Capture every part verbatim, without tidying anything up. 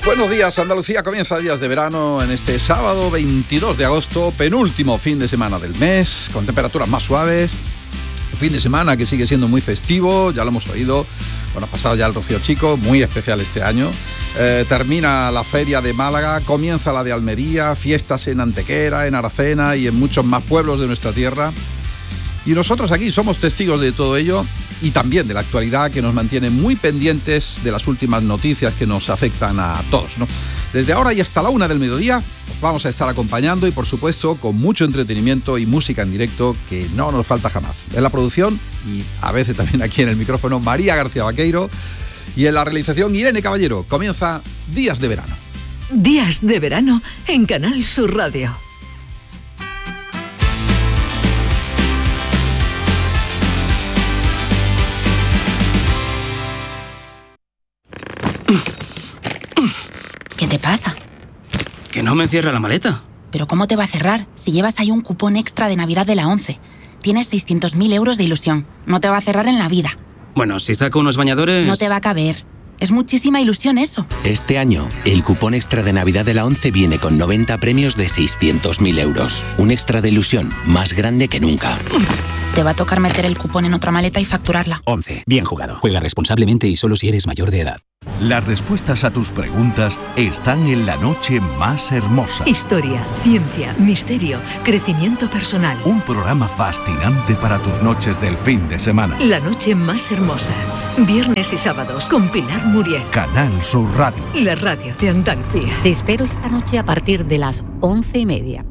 Buenos días, Andalucía. Comienza Días de Verano en este sábado veintidós de agosto, penúltimo fin de semana del mes, con temperaturas más suaves. Fin de semana que sigue siendo muy festivo, ya lo hemos oído. Bueno, ha pasado ya el Rocío Chico, muy especial este año. Eh, termina la feria de Málaga, comienza la de Almería, fiestas en Antequera, en Aracena y en muchos más pueblos de nuestra tierra. Y nosotros aquí somos testigos de todo ello y también de la actualidad que nos mantiene muy pendientes de las últimas noticias que nos afectan a todos, ¿no? Desde ahora y hasta la una del mediodía os vamos a estar acompañando y por supuesto con mucho entretenimiento y música en directo que no nos falta jamás. En la producción y a veces también aquí en el micrófono María García Vaqueiro y en la realización Irene Caballero. Comienza Días de Verano. Días de Verano en Canal Sur Radio. ¿Qué te pasa? Que no me cierra la maleta. ¿Pero cómo te va a cerrar si llevas ahí un cupón extra de Navidad de la ONCE? Tienes seiscientos mil euros de ilusión. No te va a cerrar en la vida. Bueno, si saco unos bañadores... No te va a caber. Es muchísima ilusión eso. Este año, el cupón extra de Navidad de la ONCE viene con noventa premios de seiscientos mil euros. Un extra de ilusión más grande que nunca. Te va a tocar meter el cupón en otra maleta y facturarla. ONCE. Bien jugado. Juega responsablemente y solo si eres mayor de edad. Las respuestas a tus preguntas están en La Noche Más Hermosa. Historia, ciencia, misterio, crecimiento personal. Un programa fascinante para tus noches del fin de semana. La Noche Más Hermosa. Viernes y sábados con Pilar Muriel. Canal Sur Radio. La radio de Andalucía. Te espero esta noche a partir de las once y media.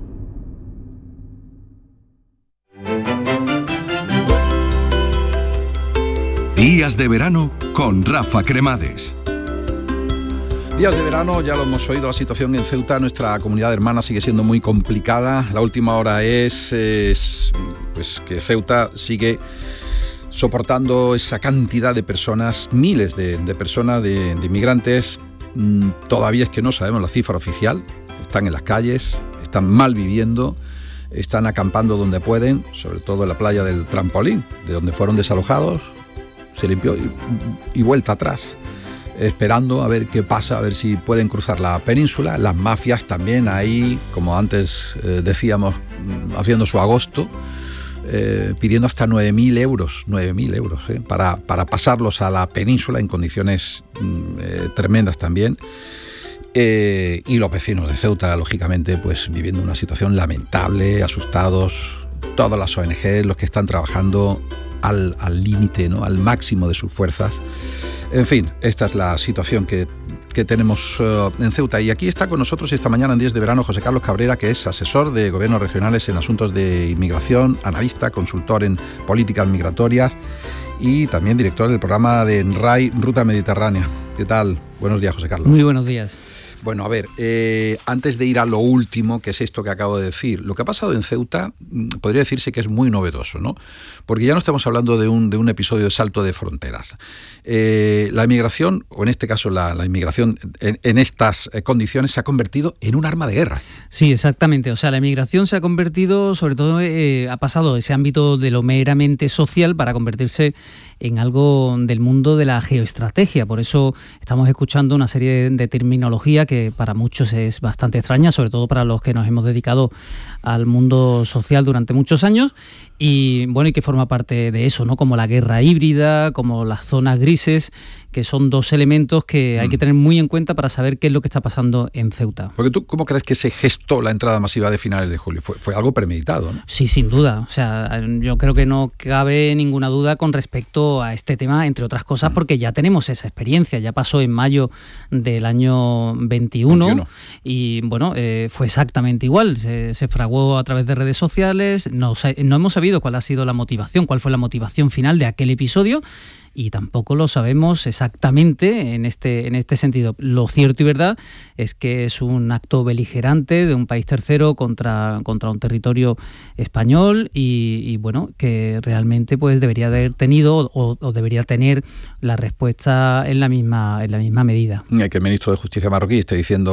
Días de Verano con Rafa Cremades. Días de verano, ya lo hemos oído, la situación en Ceuta, nuestra comunidad hermana sigue siendo muy complicada. La última hora es, es pues que Ceuta sigue soportando esa cantidad de personas, miles de, de personas, de, de inmigrantes. Mm, todavía es que no sabemos la cifra oficial. Están en las calles, están mal viviendo, están acampando donde pueden, sobre todo en la playa del Trampolín, de donde fueron desalojados. Se limpió y, y vuelta atrás, esperando a ver qué pasa, a ver si pueden cruzar la península. Las mafias también ahí, como antes eh, decíamos, haciendo su agosto, eh, pidiendo hasta nueve mil euros, nueve mil euros eh, para, para pasarlos a la península en condiciones eh, tremendas también. Eh, y los vecinos de Ceuta, lógicamente, pues viviendo una situación lamentable, asustados, todas las O N G, los que están trabajando al al límite, ¿no? Al máximo de sus fuerzas. En fin, esta es la situación que, que tenemos uh, en Ceuta. Y aquí está con nosotros esta mañana en Días de Verano José Carlos Cabrera, que es asesor de gobiernos regionales en asuntos de inmigración, analista, consultor en políticas migratorias y también director del programa de ENRAI Ruta Mediterránea. ¿Qué tal? Buenos días, José Carlos. Muy buenos días. Bueno, a ver, eh, antes de ir a lo último, que es esto que acabo de decir, lo que ha pasado en Ceuta podría decirse que es muy novedoso, ¿no? Porque ya no estamos hablando de un, de un episodio de salto de fronteras. Eh, la inmigración, o en este caso la, la inmigración en, en estas condiciones, se ha convertido en un arma de guerra. Sí, exactamente. O sea, la inmigración se ha convertido, sobre todo, eh, ha pasado de ese ámbito de lo meramente social para convertirse en algo del mundo de la geoestrategia. Por eso estamos escuchando una serie de, de terminología que para muchos es bastante extraña, sobre todo para los que nos hemos dedicado al mundo social durante muchos años y bueno, y que forma parte de eso, ¿no? Como la guerra híbrida, como las zonas grises, que son dos elementos que hay que tener muy en cuenta para saber qué es lo que está pasando en Ceuta. Porque tú, ¿cómo crees que se gestó la entrada masiva de finales de julio? Fue, fue algo premeditado, ¿no? Sí, sin duda. O sea, yo creo que no cabe ninguna duda con respecto a este tema, entre otras cosas, porque ya tenemos esa experiencia. Ya pasó en mayo del año veintiuno, veintiuno. Y bueno, eh, fue exactamente igual. Se, se fraguó a través de redes sociales. No, no hemos sabido cuál ha sido la motivación, cuál fue la motivación final de aquel episodio. Y tampoco lo sabemos exactamente en este, en este sentido. Lo cierto y verdad es que es un acto beligerante de un país tercero contra, contra un territorio español y, y bueno, que realmente pues debería haber tenido o, o debería tener la respuesta en la misma, en la misma medida. Que el ministro de Justicia marroquí esté diciendo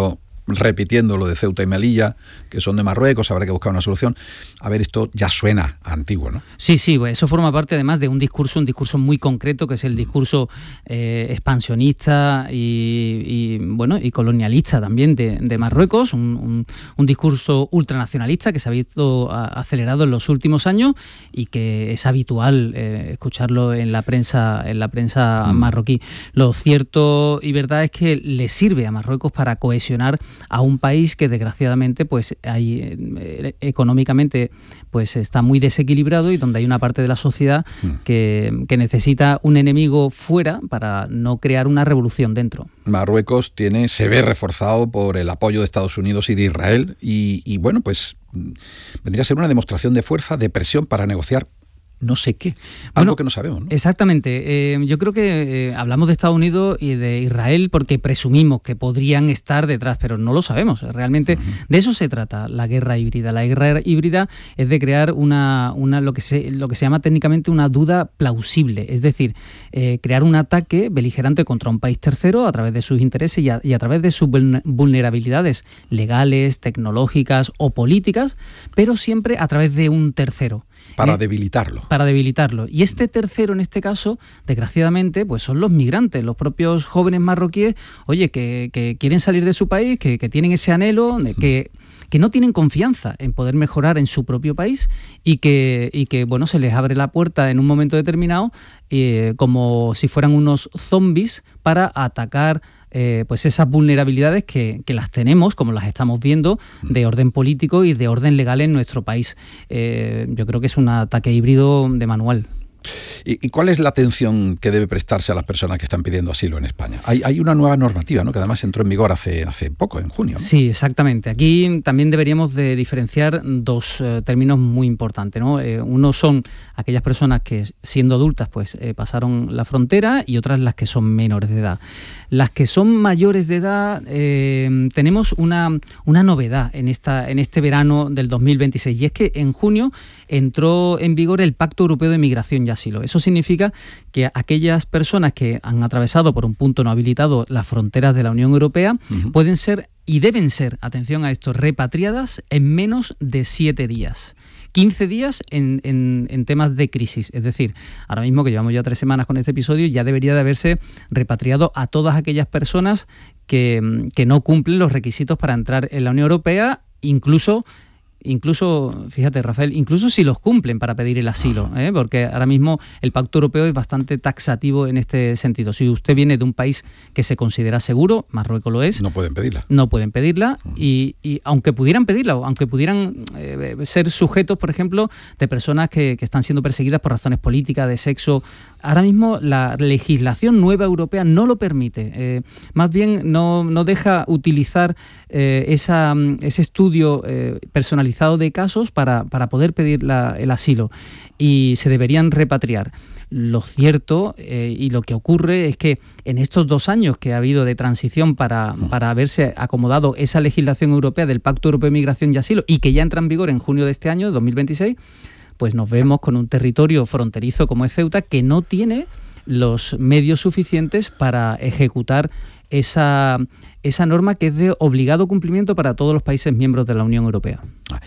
repitiendo lo de Ceuta y Melilla, que son de Marruecos, habrá que buscar una solución. A ver, esto ya suena antiguo, ¿no? Sí, sí, pues eso forma parte además de un discurso, un discurso muy concreto, que es el discurso eh, expansionista y, y, bueno, y colonialista también de, de Marruecos, un, un, un discurso ultranacionalista que se ha visto a, acelerado en los últimos años y que es habitual eh, escucharlo en la prensa, en la prensa mm. marroquí. Lo cierto y verdad es que le sirve a Marruecos para cohesionar a un país que desgraciadamente pues hay, eh, económicamente pues está muy desequilibrado y donde hay una parte de la sociedad que, que necesita un enemigo fuera para no crear una revolución dentro. Marruecos tiene, se ve reforzado por el apoyo de Estados Unidos y de Israel y, y bueno, pues vendría a ser una demostración de fuerza, de presión para negociar no sé qué, algo bueno, que no sabemos, ¿no? Exactamente. Eh, yo creo que eh, hablamos de Estados Unidos y de Israel porque presumimos que podrían estar detrás, pero no lo sabemos. Realmente uh-huh. de eso se trata la guerra híbrida. La guerra híbrida es de crear una, una lo que se lo que se llama técnicamente una duda plausible, es decir, eh, crear un ataque beligerante contra un país tercero a través de sus intereses y a, y a través de sus vulnerabilidades legales, tecnológicas o políticas, pero siempre a través de un tercero. Para debilitarlo. Para debilitarlo. Y este tercero, en este caso, desgraciadamente, pues son los migrantes, los propios jóvenes marroquíes, oye, que, que quieren salir de su país, que, que tienen ese anhelo, de que... que no tienen confianza en poder mejorar en su propio país y que, y que bueno, se les abre la puerta en un momento determinado eh, como si fueran unos zombies para atacar eh, pues esas vulnerabilidades que, que las tenemos, como las estamos viendo, de orden político y de orden legal en nuestro país. Eh, yo creo que es un ataque híbrido de manual. ¿Y cuál es la atención que debe prestarse a las personas que están pidiendo asilo en España? Hay, hay una nueva normativa, ¿no?, que además entró en vigor hace, hace poco, en junio, ¿no? Sí, exactamente. Aquí también deberíamos de diferenciar dos eh, términos muy importantes, ¿no? Eh, uno son aquellas personas que, siendo adultas, pues eh, pasaron la frontera, y otras las que son menores de edad. Las que son mayores de edad, eh, tenemos una, una novedad en, esta, en este verano del dos mil veintiséis, y es que en junio entró en vigor el Pacto Europeo de Migración y Asilo. Eso significa que aquellas personas que han atravesado por un punto no habilitado las fronteras de la Unión Europea uh-huh. pueden ser y deben ser, atención a esto, repatriadas en menos de siete días. quince días en, en, en temas de crisis. Es decir, ahora mismo que llevamos ya tres semanas con este episodio, ya debería de haberse repatriado a todas aquellas personas que, que no cumplen los requisitos para entrar en la Unión Europea, incluso... Incluso, fíjate, Rafael, incluso si los cumplen para pedir el asilo, ¿eh? Porque ahora mismo el Pacto Europeo es bastante taxativo en este sentido. Si usted viene de un país que se considera seguro, Marruecos lo es, no pueden pedirla. No pueden pedirla, uh-huh. y, y aunque pudieran pedirla, o aunque pudieran eh, ser sujetos, por ejemplo, de personas que, que están siendo perseguidas por razones políticas, de sexo, ahora mismo la legislación nueva europea no lo permite. Eh, más bien no, no deja utilizar eh, esa, ese estudio eh, personalizado de casos para, para poder pedir la, el asilo, y se deberían repatriar. Lo cierto eh, y lo que ocurre es que en estos dos años que ha habido de transición para, para haberse acomodado esa legislación europea del Pacto Europeo de Migración y Asilo, y que ya entra en vigor en junio de este año, dos mil veintiséis, pues nos vemos con un territorio fronterizo como es Ceuta, que no tiene los medios suficientes para ejecutar esa, esa norma que es de obligado cumplimiento para todos los países miembros de la Unión Europea.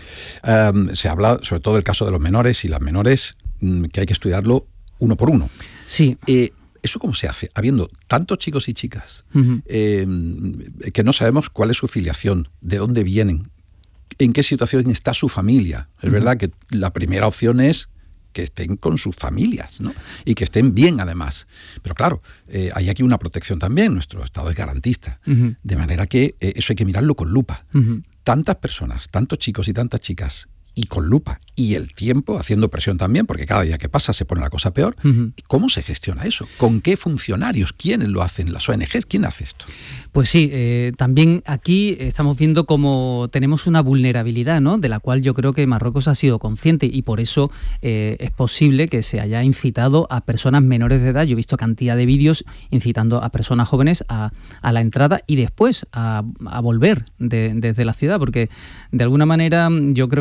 Um, se habla sobre todo del caso de los menores y las menores, um, que hay que estudiarlo uno por uno. Sí. Eh, ¿Eso cómo se hace? Habiendo tantos chicos y chicas uh-huh. eh, que no sabemos cuál es su filiación, de dónde vienen, en qué situación está su familia. Es uh-huh. verdad que la primera opción es que estén con sus familias, ¿no? Y que estén bien, además. Pero claro, eh, hay aquí una protección también, nuestro Estado es garantista. Uh-huh. De manera que eh, eso hay que mirarlo con lupa. Uh-huh. Tantas personas, tantos chicos y tantas chicas, y con lupa, y el tiempo haciendo presión también, porque cada día que pasa se pone la cosa peor. Uh-huh. ¿Cómo se gestiona eso? ¿Con qué funcionarios? ¿Quiénes lo hacen? ¿Las O N Ges? ¿Quién hace esto? Pues sí, eh, también aquí estamos viendo cómo tenemos una vulnerabilidad, ¿no?, de la cual yo creo que Marruecos ha sido consciente, y por eso eh, es posible que se haya incitado a personas menores de edad. Yo he visto cantidad de vídeos incitando a personas jóvenes a, a la entrada y después a, a volver de, desde la ciudad, porque de alguna manera yo creo que incluso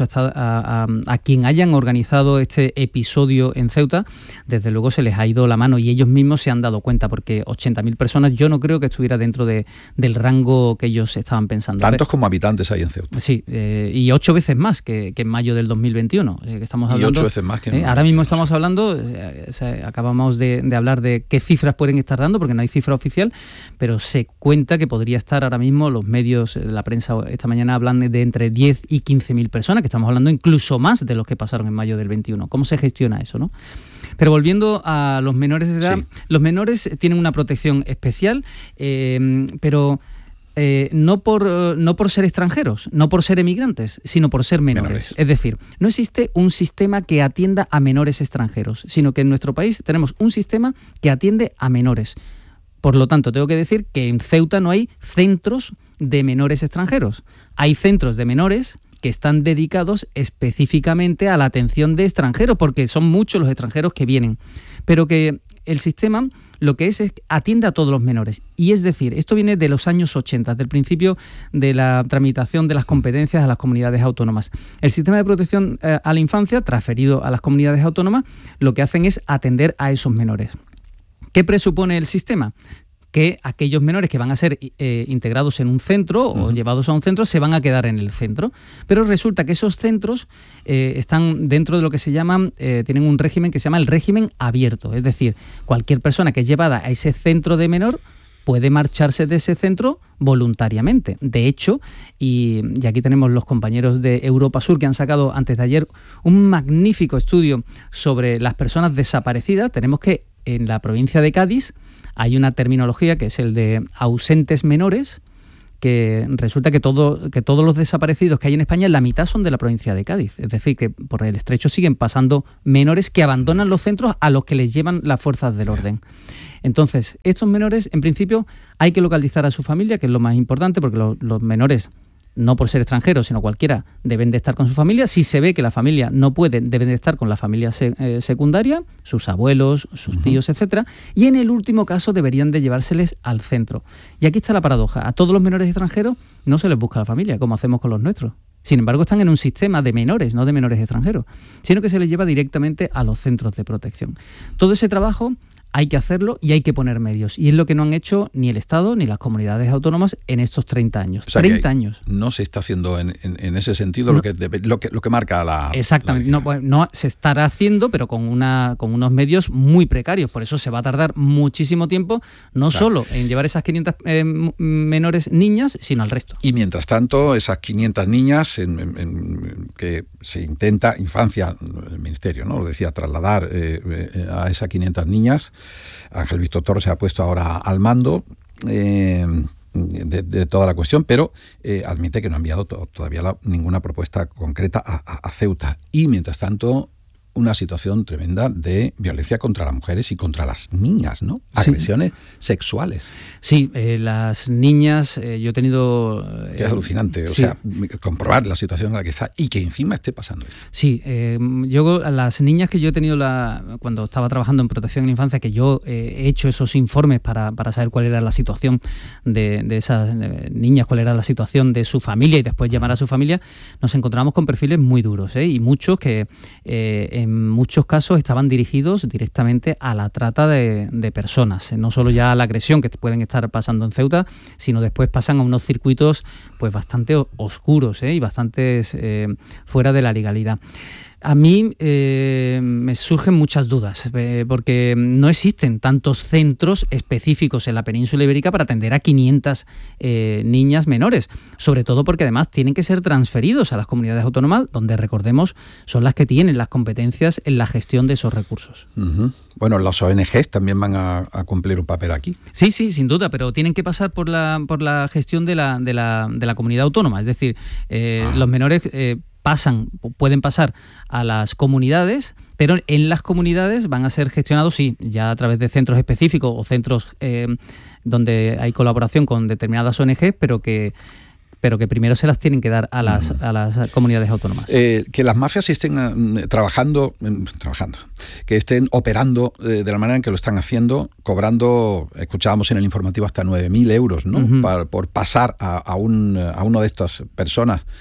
hasta a, a, a quien hayan organizado este episodio en Ceuta, desde luego se les ha ido la mano y ellos mismos se han dado cuenta, porque ochenta mil personas yo no creo que estuviera dentro de, del rango que ellos estaban pensando. Tantos como habitantes hay en Ceuta. Sí, eh, y ocho veces más que, que en mayo del dos mil veintiuno. Eh, que estamos hablando, y ocho veces más que en eh, Ahora mismo estamos hablando, eh, eh, acabamos de, de hablar de qué cifras pueden estar dando, porque no hay cifra oficial, pero se cuenta que podría estar ahora mismo, los medios, la prensa esta mañana hablan de, de entre diez y quince mil personas, que estamos hablando incluso más de los que pasaron en mayo del veintiuno. ¿Cómo se gestiona eso, no? Pero volviendo a los menores de edad, sí. Los menores tienen una protección especial, eh, pero eh, no, por, no por ser extranjeros, no por ser emigrantes, sino por ser menores. menores. Es decir, no existe un sistema que atienda a menores extranjeros, sino que en nuestro país tenemos un sistema que atiende a menores. Por lo tanto, tengo que decir que en Ceuta no hay centros de menores extranjeros. Hay centros de menores que están dedicados específicamente a la atención de extranjeros, porque son muchos los extranjeros que vienen. Pero que el sistema lo que es es que atiende a todos los menores. Y es decir, esto viene de los años ochenta, del principio de la tramitación de las competencias a las comunidades autónomas. El sistema de protección eh, a la infancia, transferido a las comunidades autónomas, lo que hacen es atender a esos menores. ¿Qué presupone el sistema? Que aquellos menores que van a ser eh, integrados en un centro uh-huh. o llevados a un centro se van a quedar en el centro. Pero resulta que esos centros eh, están dentro de lo que se llama, eh, tienen un régimen que se llama el régimen abierto. Es decir, cualquier persona que es llevada a ese centro de menor puede marcharse de ese centro voluntariamente. De hecho, y, y aquí tenemos los compañeros de Europa Sur que han sacado antes de ayer un magnífico estudio sobre las personas desaparecidas. Tenemos que en la provincia de Cádiz hay una terminología que es el de ausentes menores, que resulta que, todo, que todos los desaparecidos que hay en España, la mitad son de la provincia de Cádiz. Es decir, que por el estrecho siguen pasando menores que abandonan los centros a los que les llevan las fuerzas del orden. Entonces, estos menores, en principio, hay que localizar a su familia, que es lo más importante, porque los, los menores, no por ser extranjeros, sino cualquiera, deben de estar con su familia. Si se ve que la familia no puede, deben de estar con la familia se, eh, secundaria, sus abuelos, sus uh-huh. tíos, etcétera. Y en el último caso deberían de llevárseles al centro. Y aquí está la paradoja. A todos los menores extranjeros no se les busca la familia, como hacemos con los nuestros. Sin embargo, están en un sistema de menores, no de menores extranjeros, sino que se les lleva directamente a los centros de protección. Todo ese trabajo hay que hacerlo y hay que poner medios. Y es lo que no han hecho ni el Estado ni las comunidades autónomas en estos treinta años. O sea, treinta años. No se está haciendo en, en, en ese sentido no. lo, que, lo, que, lo que marca la... Exactamente. La no, pues, no se estará haciendo, pero con, una, con unos medios muy precarios. Por eso se va a tardar muchísimo tiempo, no claro. solo en llevar esas quinientas eh, menores niñas, sino al resto. Y mientras tanto, esas quinientas niñas en, en, en, que se intenta, infancia, el Ministerio, ¿no? Lo decía, trasladar eh, eh, a esas quinientas niñas. Ángel Víctor Torres se ha puesto ahora al mando eh, de, de toda la cuestión, pero eh, admite que no ha enviado to- todavía la, ninguna propuesta concreta a, a, a Ceuta. Y mientras tanto, una situación tremenda de violencia contra las mujeres y contra las niñas, ¿no? Agresiones sí. sexuales. Sí, eh, las niñas, eh, yo he tenido... Eh, que es alucinante, sí. o sea, comprobar la situación en la que está y que encima esté pasando eso. Sí, eh, yo, las niñas que yo he tenido la, cuando estaba trabajando en protección en la infancia, que yo eh, he hecho esos informes para, para saber cuál era la situación de, de esas eh, niñas, cuál era la situación de su familia y después llamar a su familia, nos encontramos con perfiles muy duros, ¿eh? Y muchos que eh, en muchos casos estaban dirigidos directamente a la trata de, de personas, no solo ya a la agresión que pueden estar pasando en Ceuta, sino después pasan a unos circuitos pues bastante oscuros ¿eh? y bastante eh, fuera de la legalidad. A mí eh, me surgen muchas dudas, eh, porque no existen tantos centros específicos en la península ibérica para atender a quinientas eh, niñas menores, sobre todo porque además tienen que ser transferidos a las comunidades autónomas, donde, recordemos, son las que tienen las competencias en la gestión de esos recursos. Uh-huh. Bueno, las O N Ges también van a, a cumplir un papel aquí. Sí, sí, sin duda, pero tienen que pasar por la, por la gestión de la, de la, de la comunidad autónoma, es decir, eh, ah. los menores... Eh, pasan, pueden pasar a las comunidades, pero en las comunidades van a ser gestionados, sí, ya a través de centros específicos o centros eh, donde hay colaboración con determinadas O N Ges, pero que pero que primero se las tienen que dar a las, a las comunidades autónomas. Eh, que las mafias estén eh, trabajando, eh, trabajando, que estén operando eh, de la manera en que lo están haciendo, cobrando, escuchábamos en el informativo, hasta nueve mil euros, ¿no? Uh-huh. Para, por pasar a, a, un, a uno de estas personas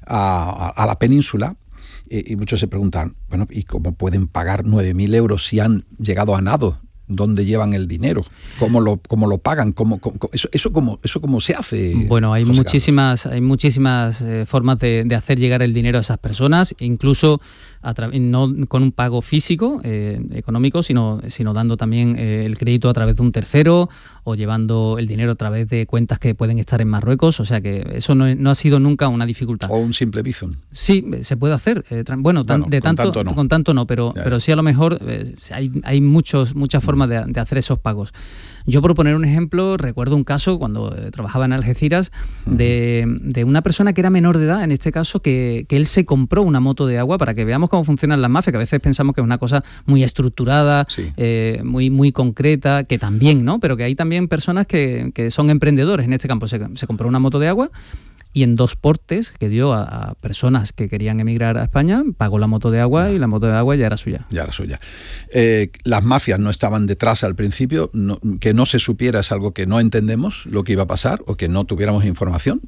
a, a, a la península. Y, y muchos se preguntan, bueno, ¿y cómo pueden pagar nueve mil euros si han llegado a nado? ¿Dónde llevan el dinero? ¿Cómo lo, cómo lo pagan? ¿Cómo, cómo, eso, eso, cómo, ¿Eso cómo se hace? Bueno, hay José muchísimas, hay muchísimas eh, formas de, de hacer llegar el dinero a esas personas, incluso a no con un pago físico, eh, económico, sino, sino dando también eh, el crédito a través de un tercero o llevando el dinero a través de cuentas que pueden estar en Marruecos. O sea que eso no, no ha sido nunca una dificultad. O un simple Bizum. Sí, se puede hacer. Eh, bueno, tan, bueno, de tanto, con tanto no, con tanto no pero, pero sí a lo mejor eh, hay, hay muchos, muchas formas de, de hacer esos pagos. Yo, por poner un ejemplo, recuerdo un caso cuando eh, trabajaba en Algeciras de, de una persona que era menor de edad, en este caso, que, que él se compró una moto de agua, para que veamos cómo funcionan las mafias, que a veces pensamos que es una cosa muy estructurada, sí. eh, muy, muy concreta, que también, ¿no? Pero que hay también personas que, que son emprendedores en este campo. Se, se compró una moto de agua y en dos portes que dio a, a personas que querían emigrar a España, pagó la moto de agua, y la moto de agua ya era suya. Ya era suya. Eh, las mafias no estaban detrás al principio, no, que no se supiera es algo que no entendemos lo que iba a pasar, o que no tuviéramos información.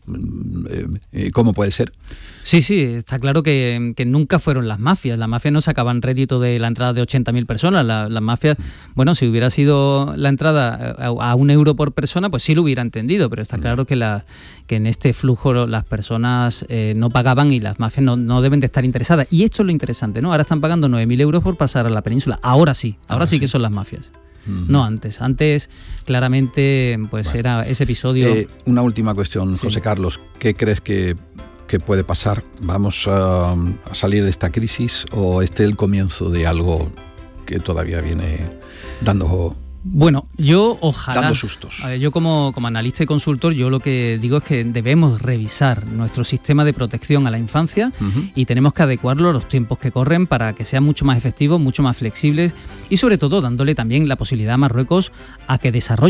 Eh, ¿Cómo puede ser? Sí, sí, está claro que, que nunca fueron las mafias. Las mafias no sacaban rédito de la entrada de ochenta mil personas. La, las mafias, bueno, si hubiera sido la entrada a, a un euro por persona, pues sí lo hubiera entendido, pero está claro que, la, que en este flujo las personas eh, no pagaban, y las mafias no, no deben de estar interesadas. Y esto es lo interesante, ¿no? Ahora están pagando nueve mil euros por pasar a la península. Ahora sí, ahora, ahora sí, sí que son las mafias. Uh-huh. No antes. Antes, claramente, pues bueno, era ese episodio... Eh, una última cuestión, sí. José Carlos. ¿Qué crees que, que puede pasar? ¿Vamos a, a salir de esta crisis, o este es el comienzo de algo que todavía viene dando... Bueno, yo ojalá... Dando sustos. A ver, yo como, como analista y consultor, yo lo que digo es que debemos revisar nuestro sistema de protección a la infancia, uh-huh. y tenemos que adecuarlo a los tiempos que corren para que sean mucho más efectivos, mucho más flexibles, y sobre todo dándole también la posibilidad a Marruecos a que desarrolle